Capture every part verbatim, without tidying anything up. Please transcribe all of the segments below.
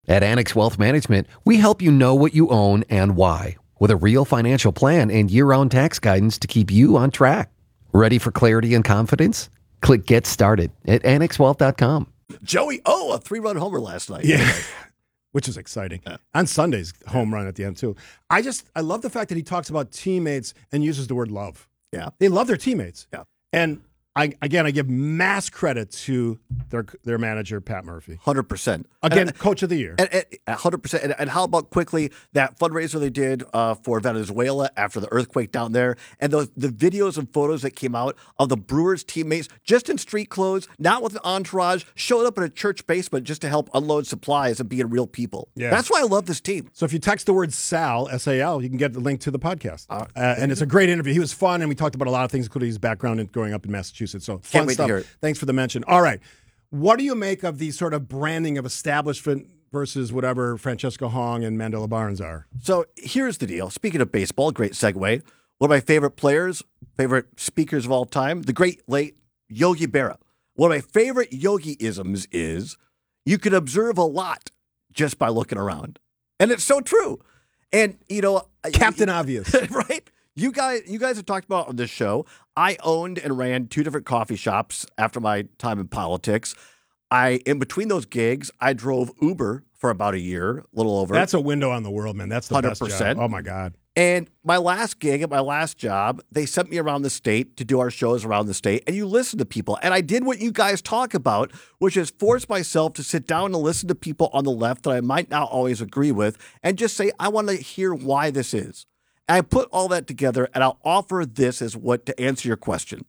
At Annex Wealth Management, we help you know what you own and why, with a real financial plan and year-round tax guidance to keep you on track. Ready for clarity and confidence? Click Get Started at annex wealth dot com. Joey O, a three-run homer last night. Yeah, which is exciting. Yeah. On Sunday's home run at the end, too. I just, I love the fact that he talks about teammates and uses the word love. Yeah. They love their teammates. Yeah. And I, again, I give mass credit to their their manager, Pat Murphy. one hundred percent. Again, and, coach of the year. And, and, one hundred percent. And, and how about quickly that fundraiser they did uh, for Venezuela after the earthquake down there, and those, the videos and photos that came out of the Brewers teammates just in street clothes, not with an entourage, showing up in a church basement just to help unload supplies and being real people. Yeah. That's why I love this team. So if you text the word Sal, S A L, you can get the link to the podcast. Uh, uh, and it's a great interview. He was fun, and we talked about a lot of things, including his background in growing up in Massachusetts. So fun Can't wait stuff. to hear it. Thanks for the mention. All right. What do you make of the sort of branding of establishment versus whatever Francesca Hong and Mandela Barnes are? So here's the deal. Speaking of baseball, great segue. One of my favorite players, favorite speakers of all time, the great late Yogi Berra. One of my favorite Yogi-isms is you can observe a lot just by looking around. And it's so true. And, you know, Captain Obvious. Right? You guys, you guys have talked about on this show. I owned and ran two different coffee shops after my time in politics. I, in between those gigs, I drove Uber for about a year, a little over. That's a window on the world, man. That's the one hundred best percent. job. Oh, my God. And my last gig at my last job, they sent me around the state to do our shows around the state, and you listen to people. And I did what you guys talk about, which is force myself to sit down and listen to people on the left that I might not always agree with and just say, I want to hear why this is. And I put all that together, and I'll offer this as what to answer your question.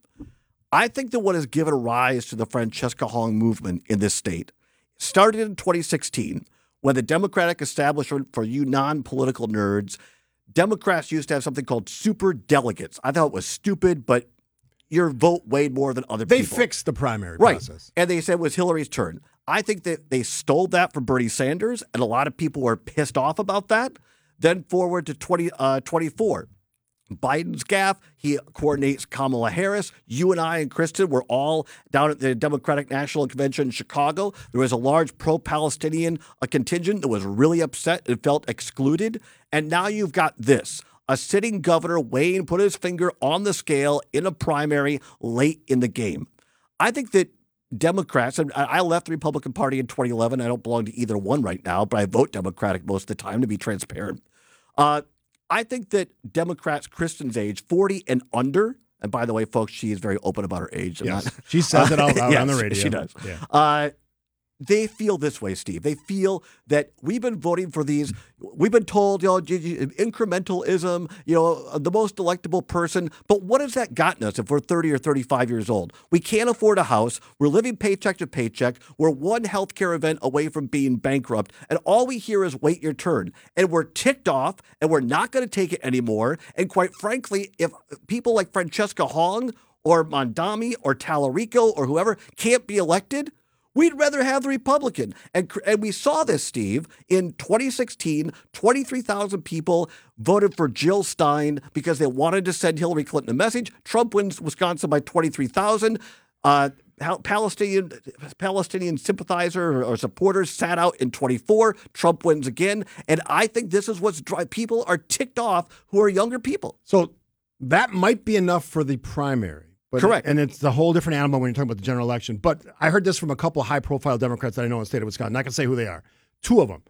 I think that what has given rise to the Francesca Hong movement in this state started in twenty sixteen when the Democratic establishment, for you non-political nerds, Democrats used to have something called super delegates. I thought it was stupid, but your vote weighed more than other They people. They fixed the primary right. process. And they said it was Hillary's turn. I think that they stole that from Bernie Sanders, and a lot of people were pissed off about that. Then forward to twenty twenty-four. Biden's gaffe. He coordinates Kamala Harris. You and I and Kristen were all down at the Democratic National Convention in Chicago. There was a large pro-Palestinian a contingent that was really upset and felt excluded. And now you've got this. A sitting governor, Wayne, put his finger on the scale in a primary late in the game. I think that Democrats, and I left the Republican Party in twenty eleven. I don't belong to either one right now, but I vote Democratic most of the time to be transparent. Uh, I think that Democrats, Kristen's age, forty and under, and by the way, folks, she is very open about her age. Yes. Not, she says uh, it out loud yes, on the radio. She does. Yeah. Uh, they feel this way, Steve. They feel that we've been voting for these. We've been told, you know, incrementalism, you know, the most electable person. But what has that gotten us if we're thirty or thirty-five years old? We can't afford a house. We're living paycheck to paycheck. We're one healthcare event away from being bankrupt. And all we hear is wait your turn. And we're ticked off and we're not going to take it anymore. And quite frankly, if people like Francesca Hong or Mondami or Tallarico or whoever can't be elected, we'd rather have the Republican. And, and we saw this, Steve, in twenty sixteen, twenty-three thousand people voted for Jill Stein because they wanted to send Hillary Clinton a message. Trump wins Wisconsin by twenty-three thousand. Uh, Palestinian Palestinian sympathizer or, or supporters sat out in twenty-four. Trump wins again. And I think this is what's dry. People are ticked off who are younger people. So that might be enough for the primary. But, Correct. And it's a whole different animal when you're talking about the general election. But I heard this from a couple of high-profile Democrats that I know in the state of Wisconsin. I can say who they are. Two of them.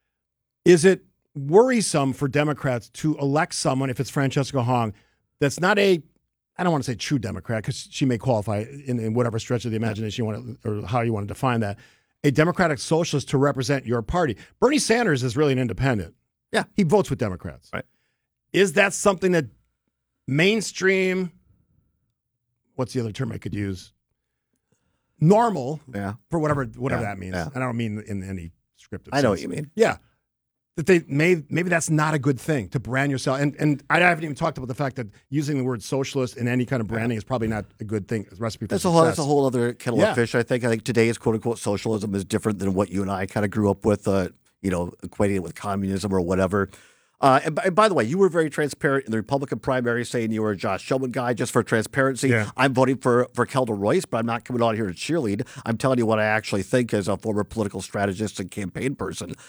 Is it worrisome for Democrats to elect someone, if it's Francesca Hong, that's not a, I don't want to say true Democrat, because she may qualify in, in whatever stretch of the imagination you want to, or how you want to define that, a Democratic socialist to represent your party. Bernie Sanders is really an independent. Yeah. He votes with Democrats. Right. Is that something that mainstream, what's the other term I could use? Normal, yeah, for whatever whatever yeah, that means. yeah. I don't mean in any scripted I know sense. what you mean. Yeah. That they may maybe that's not a good thing to brand yourself. And and I haven't even talked about the fact that using the word socialist in any kind of branding is probably not a good thing. As recipe for That's success. a whole that's a whole other kettle Yeah. of fish. I think. I think today's quote unquote socialism is different than what you and I kind of grew up with. Uh, you know, equating it with communism or whatever. Uh, and, by, and by the way, you were very transparent in the Republican primary, saying you were a Josh Shulman guy. Just for transparency, Yeah. I'm voting for for Kelda Royce, but I'm not coming on here to cheerlead. I'm telling you what I actually think as a former political strategist and campaign person.